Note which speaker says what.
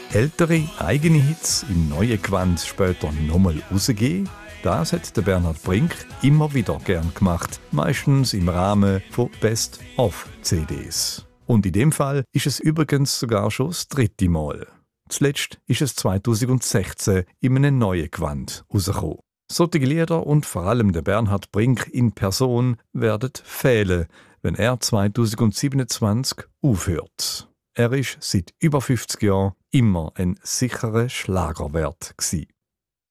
Speaker 1: Ältere eigene Hits im neuen Gewand später nochmal rausgeben, das hat der Bernhard Brink immer wieder gern gemacht, meistens im Rahmen von Best-of-CDs. Und in dem Fall ist es übrigens sogar schon das dritte Mal. Zuletzt ist es 2016 in einem neuen Gewand rausgekommen. Solche Lieder und vor allem der Bernhard Brink in Person werden fehlen, wenn er 2027 aufhört. Er ist seit über 50 Jahren immer ein sicherer Schlagerwert gewesen.